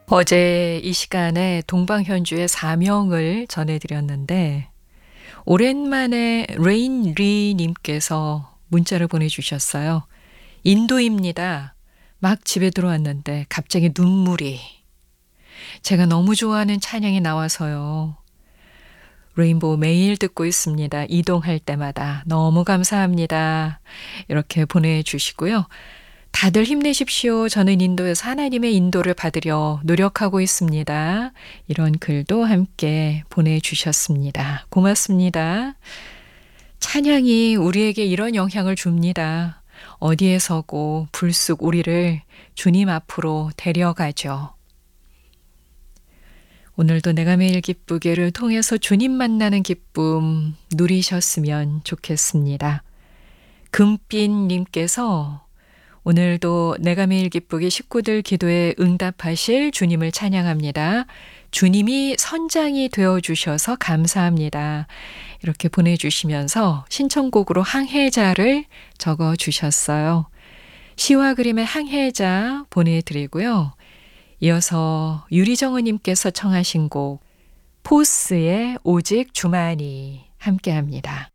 어제 이 시간에 동방현주의 사명을 전해드렸는데 오랜만에 레인리 님께서 문자를 보내주셨어요. 인도입니다. 막 집에 들어왔는데 갑자기 눈물이. 제가 너무 좋아하는 찬양이 나와서요. 레인보우 매일 듣고 있습니다. 이동할 때마다 너무 감사합니다. 이렇게 보내주시고요. 다들 힘내십시오. 저는 인도에서 하나님의 인도를 받으려 노력하고 있습니다. 이런 글도 함께 보내주셨습니다. 고맙습니다. 찬양이 우리에게 이런 영향을 줍니다. 어디에 서고 불쑥 우리를 주님 앞으로 데려가죠. 오늘도 내가 매일 기쁘게를 통해서 주님 만나는 기쁨 누리셨으면 좋겠습니다. 금빛님께서 오늘도 내가 매일 기쁘게 식구들 기도에 응답하실 주님을 찬양합니다. 주님이 선장이 되어주셔서 감사합니다. 이렇게 보내주시면서 신청곡으로 항해자를 적어주셨어요. 시와 그림의 항해자 보내드리고요. 이어서 유리정은님께서 청하신 곡 포스의 오직 주만이 함께합니다.